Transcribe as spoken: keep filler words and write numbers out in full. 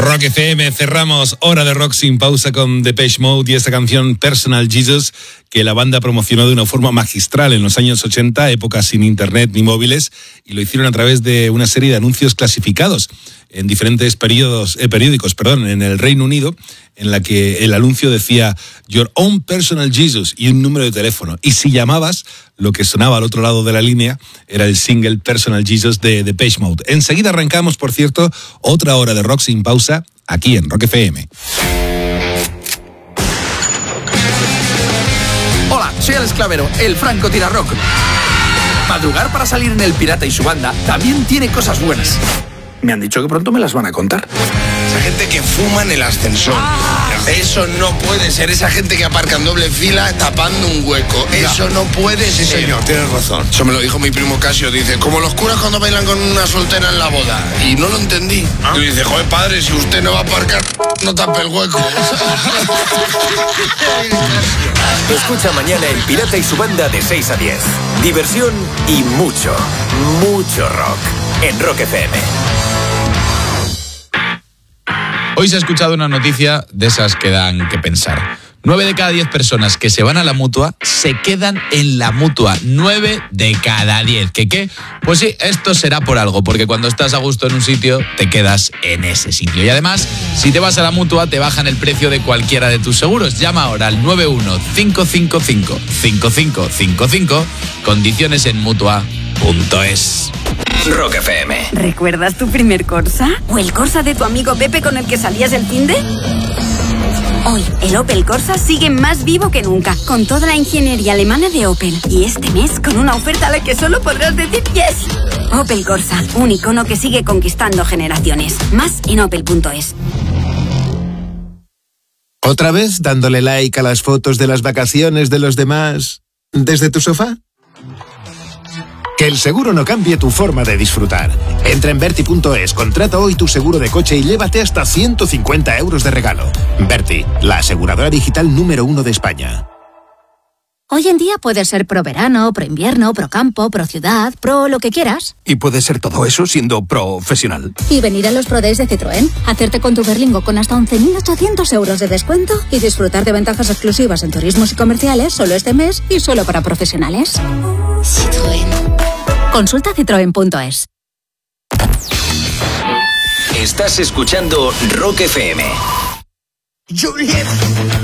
Rock F M, cerramos Hora de Rock sin pausa con Depeche Mode y esta canción Personal Jesus, que la banda promocionó de una forma magistral en los años ochenta, época sin internet ni móviles, y lo hicieron a través de una serie de anuncios clasificados en diferentes periodos, eh, periódicos perdón, en el Reino Unido, en la que el anuncio decía Your Own Personal Jesus y un número de teléfono. Y si llamabas, lo que sonaba al otro lado de la línea era el single Personal Jesus de Depeche Mode. Enseguida arrancamos, por cierto, otra hora de rock sin pausa aquí en Rock F M. Hola, soy Alex Clavero, el Franco Tirarrock. Madrugar para salir en El Pirata y su banda también tiene cosas buenas. Me han dicho que pronto me las van a contar. Esa gente que fuma en el ascensor. Ah. Eso no puede ser. Esa gente que aparca en doble fila tapando un hueco. No. Eso no puede sí, ser. Señor, tienes razón. Eso me lo dijo mi primo Casio. Dice, como los curas cuando bailan con una soltera en la boda. Y no lo entendí. ¿Ah? Y dice, joder, padre, si usted no va a aparcar, no tape el hueco. Escucha mañana El Pirata y su banda de seis a diez. Diversión y mucho, mucho rock. En Rock F M. Hoy se ha escuchado una noticia de esas que dan que pensar. Nueve de cada diez personas que se van a la Mutua se quedan en la Mutua. Nueve de cada diez. ¿Qué qué? Pues sí, esto será por algo, porque cuando estás a gusto en un sitio, te quedas en ese sitio. Y además, si te vas a la Mutua, te bajan el precio de cualquiera de tus seguros. Llama ahora al nueve uno cinco cinco cinco cinco cinco cinco cinco. Condiciones en Mutua punto es. Rock F M. ¿Recuerdas tu primer Corsa? ¿O el Corsa de tu amigo Pepe con el que salías el finde? Hoy, el Opel Corsa sigue más vivo que nunca, con toda la ingeniería alemana de Opel. Y este mes, con una oferta a la que solo podrás decir yes. Opel Corsa, un icono que sigue conquistando generaciones. Más en opel punto es. ¿Otra vez dándole like a las fotos de las vacaciones de los demás desde tu sofá? Que el seguro no cambie tu forma de disfrutar. Entra en Berti punto es, contrata hoy tu seguro de coche y llévate hasta ciento cincuenta euros de regalo. Berti, la aseguradora digital número uno de España. Hoy en día puedes ser pro verano, pro invierno, pro campo, pro ciudad, pro lo que quieras. Y puedes ser todo eso siendo profesional. Y venir a los Pro Days de Citroën, hacerte con tu Berlingo con hasta once mil ochocientos euros de descuento y disfrutar de ventajas exclusivas en turismos y comerciales solo este mes y solo para profesionales. Citroën. Consulta citroen punto es. Estás escuchando Rock F M. Juliet.